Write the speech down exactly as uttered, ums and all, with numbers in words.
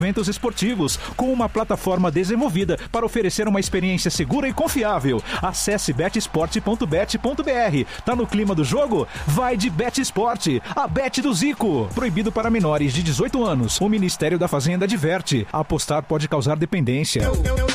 eventos esportivos, com uma plataforma desenvolvida para oferecer uma experiência segura e confiável. Acesse bet sport ponto bet ponto b r. Tá no clima do jogo? Vai de BetSport, a bet do Zico. Proibido para menores de dezoito anos. O Ministério da Fazenda adverte: apostar pode causar dependência.